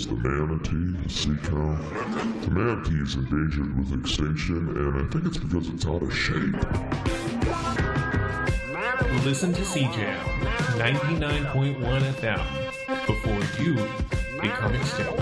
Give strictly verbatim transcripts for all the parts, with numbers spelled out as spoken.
was the manatee, the sea cow. The manatee is endangered with extinction, and I think it's because it's out of shape. Listen to C Jam ninety-nine point one F M before you become extinct.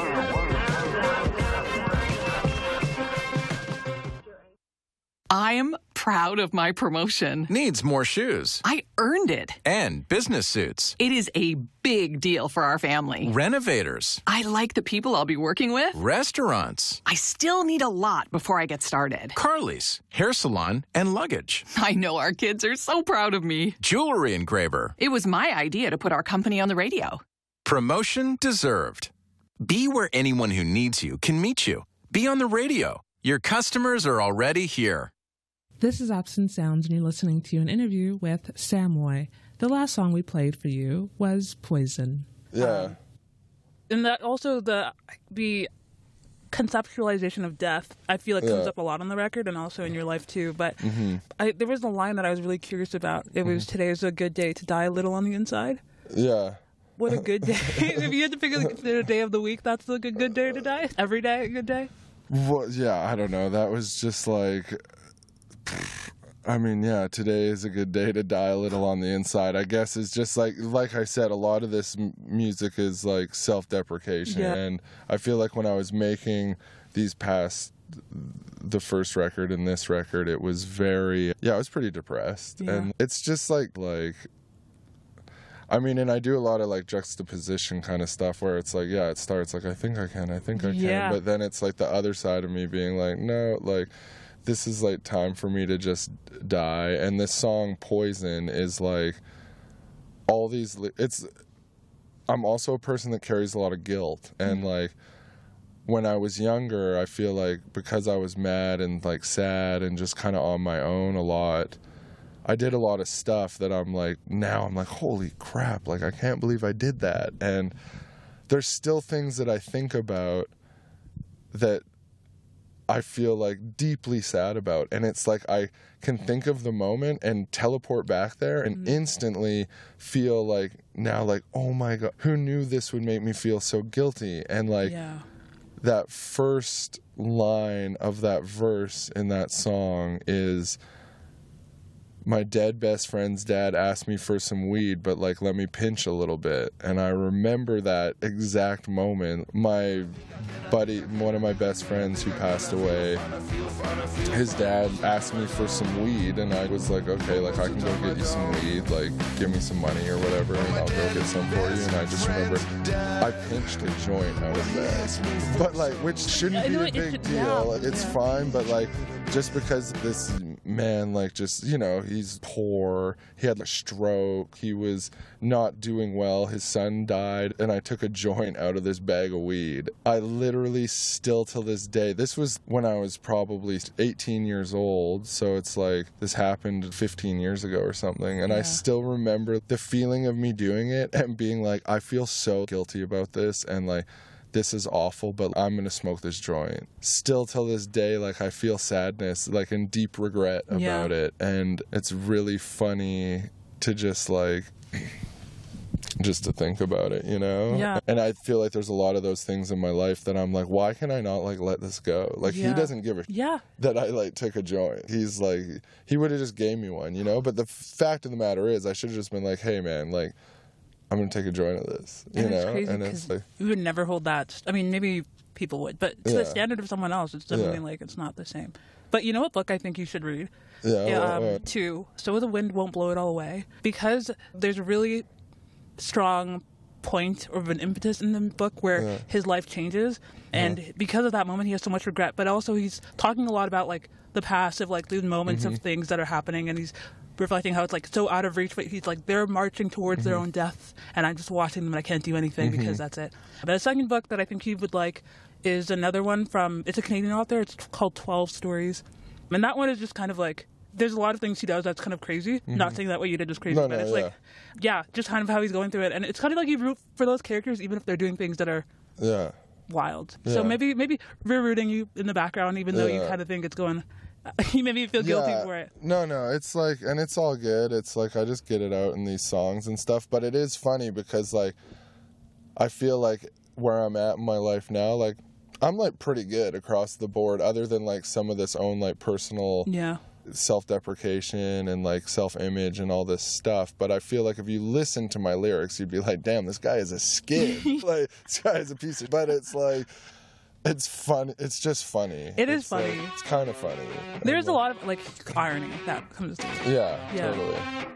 I'm proud of my promotion. Needs more shoes. I earned it. And business suits. It is a big deal for our family. Renovators. I like the people I'll be working with. Restaurants. I still need a lot before I get started. Car lease, hair salon, and luggage. I know our kids are so proud of me. Jewelry engraver. It was my idea to put our company on the radio. Promotion deserved. Be where anyone who needs you can meet you. Be on the radio. Your customers are already here. This is Absent Sounds, and you're listening to an interview with Samoy. The last song we played for you was Poison. Yeah. Um, and that also the the conceptualization of death, I feel like comes Yeah. up a lot on the record and also in your life too. But Mm-hmm. I, there was a line that I was really curious about. It was, "Today is a good day to die a little on the inside." Yeah. What a good day. If you had to pick a, a day of the week, that's like a good day to die? Every day a good day? Well, yeah, I don't know. That was just like, I mean, yeah, today is a good day to die a little on the inside. I guess it's just like, like I said, a lot of this m- music is like self-deprecation. Yeah. And I feel like when I was making these past, the first record and this record, it was very, yeah, I was pretty depressed. Yeah. And it's just like, like, I mean, and I do a lot of like juxtaposition kind of stuff where it's like, yeah, it starts like, I think I can, I think I can. Yeah. But then it's like the other side of me being like, no, like, this is like time for me to just die. And this song Poison is like all these, li- it's, I'm also a person that carries a lot of guilt. And like, when I was younger, I feel like because I was mad and like sad and just kind of on my own a lot, I did a lot of stuff that I'm like, now I'm like, holy crap, like I can't believe I did that. And there's still things that I think about that I feel like deeply sad about. And it's like I can think of the moment and teleport back there and Mm-hmm. instantly feel like now like, oh my God, who knew this would make me feel so guilty? And like Yeah. that first line of that verse in that song is, my dead best friend's dad asked me for some weed, but like let me pinch a little bit. And I remember that exact moment. My buddy, one of my best friends who passed away, his dad asked me for some weed, and I was like, okay, like I can go get you some weed, like give me some money or whatever, and I'll go get some for you. And I just remember I pinched a joint out of that, but like, which shouldn't I be know a it big should- deal. yeah. It's Yeah. fine, but like, just because this man, like, just, you know, he's poor, he had a stroke, he was not doing well, his son died, and I took a joint out of this bag of weed. I literally still till this day, this was when I was probably eighteen years old, so it's like this happened fifteen years ago or something, and I Yeah. still remember the feeling of me doing it and being like, I feel so guilty about this, and like, this is awful, but I'm going to smoke this joint. Still till this day, like, I feel sadness, like, and deep regret about Yeah. it. And it's really funny to just, like, just to think about it, you know? Yeah. And I feel like there's a lot of those things in my life that I'm like, why can I not, like, let this go? Like, he Yeah. doesn't give a Yeah. that I like took a joint. He's like, he would have just gave me one, you know? But the fact of the matter is, I should have just been like, hey, man, like, I'm going to take a joint of this, you And know? it's crazy and it's 'cause like, we would never hold that. I mean, maybe people would, but to Yeah. the standard of someone else, it's definitely Yeah. like it's not the same. But you know what book I think you should read? yeah, Yeah, what- um, what? two. So the Wind Won't Blow It All Away. Because there's a really strong point or an impetus in the book where Yeah. his life changes, and because of that moment, he has so much regret. But also, he's talking a lot about like the past of like these moments Mm-hmm. of things that are happening, and he's reflecting how it's like so out of reach, but he's like they're marching towards Mm-hmm. their own death, and I'm just watching them, and I can't do anything because that's it. But the second book that I think you would like is another one from, it's a Canadian author. It's called twelve Stories, and that one is just kind of like, there's a lot of things he does that's kind of crazy. Not saying that what you did is crazy, No, but no, it's yeah. like, yeah, just kind of how he's going through it, and it's kind of like you root for those characters even if they're doing things that are Yeah. wild. Yeah. So maybe maybe we're rooting you in the background, even though you Yeah. kind of think it's going. You maybe feel guilty Yeah. for it. No, no, it's like, and it's all good. It's like I just get it out in these songs and stuff. But it is funny because like I feel like where I'm at in my life now, like, I'm, like, pretty good across the board, other than, like, some of this own, like, personal Yeah. self-deprecation and, like, self-image and all this stuff. But I feel like if you listen to my lyrics, you'd be like, damn, this guy is a skid. Like, this guy is a piece of... But it's, like, it's fun. It's just funny. It is It's, like, funny. it's kind of funny. There's And, a like, lot of, like, irony that comes to it. Yeah, Yeah. totally.